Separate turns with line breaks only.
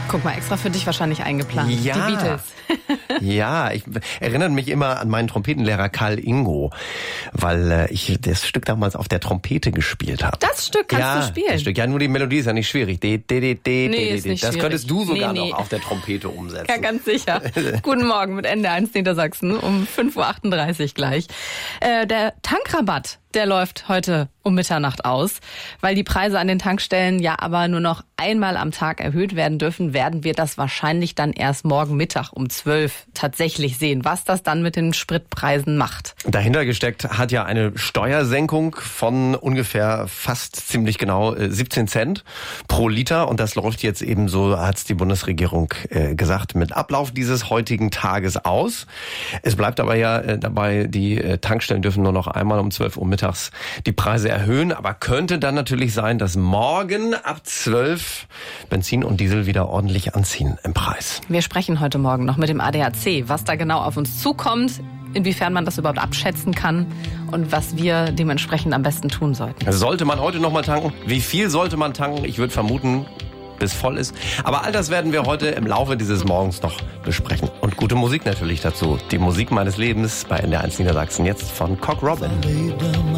Guck mal, extra für dich wahrscheinlich eingeplant.
Ja.
Die Beatles.
Ja, ich erinnere mich immer an meinen Trompetenlehrer Karl Ingo, weil ich das Stück damals auf der Trompete gespielt habe.
Das Stück kannst du spielen?
Das Stück. Ja, nur die Melodie ist ja nicht schwierig.
Ist nicht
das
schwierig.
könntest du sogar
Nee.
noch auf der Trompete umsetzen.
Ja, ganz sicher. Guten Morgen mit NDR1 Niedersachsen um 5.38 Uhr gleich. Der Tankrabatt, der läuft heute um Mitternacht aus. Weil die Preise an den Tankstellen ja aber nur noch einmal am Tag erhöht werden dürfen, werden wir das wahrscheinlich dann erst morgen Mittag um 12 tatsächlich sehen, was das dann mit den Spritpreisen macht.
Dahinter gesteckt hat ja eine Steuersenkung von ungefähr fast ziemlich genau 17 Cent pro Liter. Und das läuft jetzt eben, so hat's die Bundesregierung gesagt, mit Ablauf dieses heutigen Tages aus. Es bleibt aber ja dabei, die Tankstellen dürfen nur noch einmal um 12 Uhr mittags die Preise erhöhen. Aber könnte dann natürlich sein, dass morgen ab 12 Benzin und Diesel wieder ordentlich anziehen im Preis.
Wir sprechen heute Morgen noch mit dem ADAC, was da genau auf uns zukommt, inwiefern man das überhaupt abschätzen kann und was wir dementsprechend am besten tun sollten.
Sollte man heute noch mal tanken? Wie viel sollte man tanken? Ich würde vermuten, bis voll ist. Aber all das werden wir heute im Laufe dieses Morgens noch besprechen. Und gute Musik natürlich dazu. Die Musik meines Lebens bei NDR1 Niedersachsen, jetzt von Cock Robin.